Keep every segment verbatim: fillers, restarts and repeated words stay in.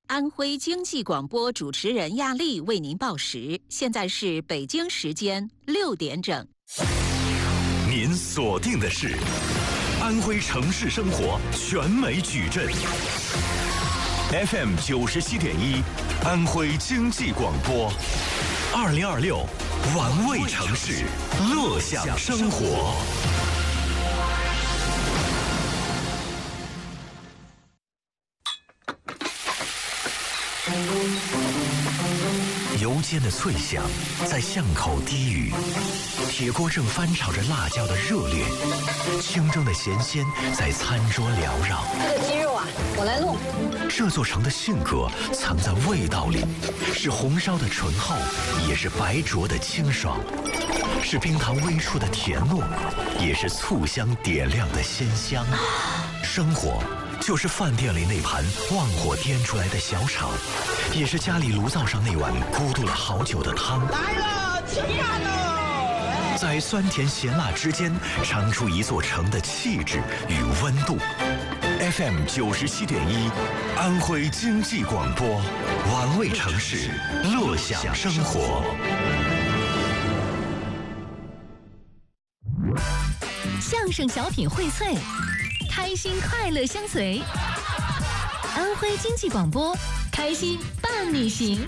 安徽经济广播主持人亚丽为您报时，现在是北京时间六点整。 您锁定的是安徽城市生活全美矩阵 F M 九十七点一，安徽经济广播，二零二六玩味城市，乐享生活。油煎的脆响在巷口低语，铁锅正翻炒着辣椒的热烈，清蒸的咸鲜在餐桌缭绕。 这个鸡肉啊，我来弄。 这座城的性格藏在味道里，是红烧的醇厚，也是白灼的清爽，是冰糖微出的甜糯，也是醋香点亮的鲜香。生活就是饭店里那盘旺火颠出来的小炒，也是家里炉灶上那碗咕嘟了好久的汤。 来了，吃饭喽！ 在酸甜咸辣之间，尝出一座城的气质与温度。F M 九十七点一，安徽经济广播，玩味城市，乐享生活。 相声小品荟萃，开心快乐相随。安徽经济广播，开心伴你行。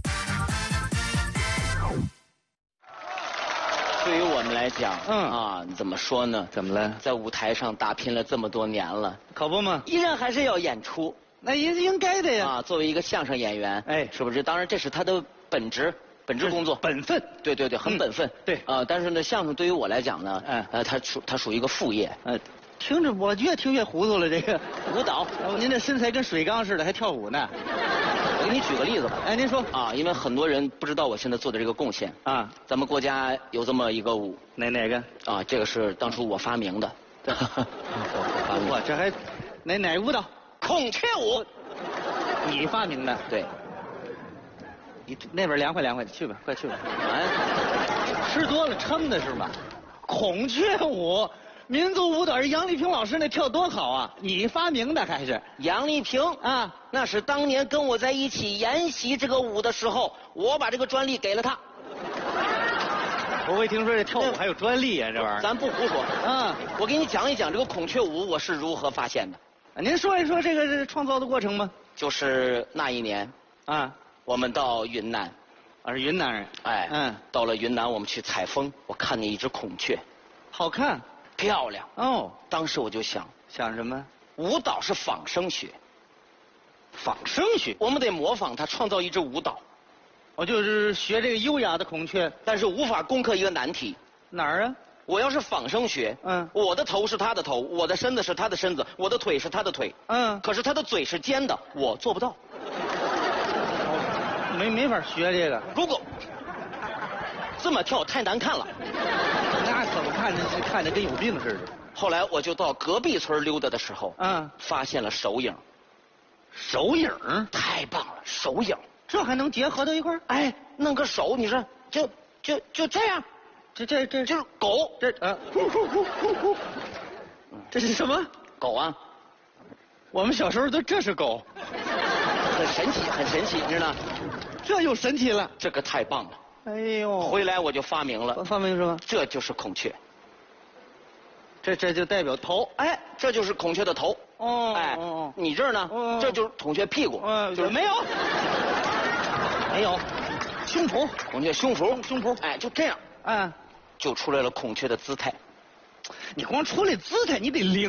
对于我们来讲， 嗯啊，怎么说呢？ 怎么了？ 在舞台上打拼了这么多年了， 可不嘛， 依然还是要演出那也是应该的呀。 啊。作为一个相声演员， 哎是不是？当然，这是他的本职。本职工作， 本分， 对对对，很本分。 嗯、对啊、呃，但是呢，相声对于我来讲呢， 嗯， 呃，它属它属于一个副业。 呃，听着我越听越糊涂了。这个舞蹈， 您这身材跟水缸似的，还跳舞呢。 我给你举个例子吧。 哎，您说啊，因为很多人不知道我现在做的这个贡献啊。 咱们国家有这么一个舞， 哪哪个？ 啊，这个是当初我发明的。 对，我这还哪哪舞蹈？ 孔雀舞。 你发明的？ 对。 你那边凉快凉快，去吧，快去吧。 哎， 吃多了撑的是吗？孔雀舞，民族舞蹈是杨丽萍老师那跳多好啊！你发明的还是？ 杨丽萍啊， 那是当年跟我在一起研习这个舞的时候，我把这个专利给了她。 我未听说这跳舞还有专利啊，这玩意儿。 咱不胡说。 啊， 我给你讲一讲这个孔雀舞我是如何发现的。 您说一说这个这创造的过程吗？ 就是那一年啊。 我们到云南， 我是云南人。 哎， 嗯， 到了云南，我们去采风，我看见一只孔雀， 好看， 漂亮。 哦， 当时我就想， 想什么？ 舞蹈是仿生学， 仿生学， 我们得模仿它，创造一支舞蹈。 我就是学这个优雅的孔雀， 但是无法攻克一个难题。 哪儿啊？ 我要是仿生学， 嗯， 我的头是他的头，我的身子是他的身子，我的腿是他的腿， 嗯， 可是他的嘴是尖的，我做不到。 没没法学这个， 如果这么跳太难看了， 那可不看着看着跟有病似的。 后来我就到隔壁村溜达的时候， 嗯， 发现了手影。 手影太棒了，手影， 这还能结合到一块儿？ 哎，弄个手，你说就就就这样， 这这这就是狗， 这呃，呼呼呼呼呼，这是什么？ 狗啊！ 我们小时候都这是狗， 很神奇，很神奇，你知道？ 这又神奇了， 这个太棒了！ 哎呦， 回来我就发明了， 发明什么？ 这就是孔雀， 这这就代表头， 哎，这就是孔雀的头。 哦， 哎， 哦你这儿呢？ 哦这就是孔雀屁股， 嗯， 就是没有，没有，胸脯， 孔雀胸脯， 胸脯， 哎，就这样， 嗯， 就出来了孔雀的姿态。 你光出来姿态，你得灵